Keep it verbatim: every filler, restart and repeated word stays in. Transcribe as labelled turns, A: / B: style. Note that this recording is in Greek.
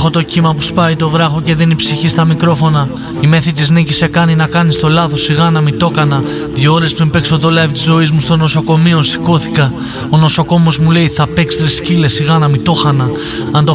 A: Έχω το κύμα που σπάει το βράχο και δίνει ψυχή στα μικρόφωνα. Η μέθη της νίκης σε κάνει να κάνεις το λάθος, σιγά να μην το έκανα. Δύο ώρες πριν παίξω το live της ζωής μου στο νοσοκομείο σηκώθηκα. Ο νοσοκόμος μου λέει θα παίξεις τρεις σκύλες, σιγά να μην το χανα. Αν το